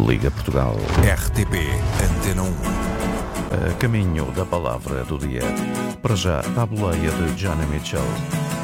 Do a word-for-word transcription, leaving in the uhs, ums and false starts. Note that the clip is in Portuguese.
Liga Portugal. R T P Antena um. A caminho da palavra do dia. Para já, a boleia de Johnny Mitchell.